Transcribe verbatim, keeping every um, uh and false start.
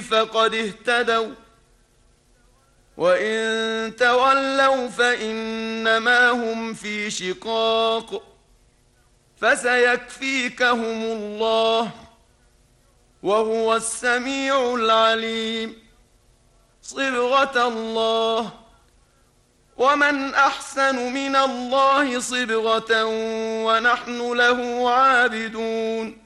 فقد اهتدوا، وإن تولوا فإنما هم في شقاق، فسيكفيكهم الله وهو السميع العليم. صبغة الله، ومن أحسن من الله صبغة ونحن له عابدون.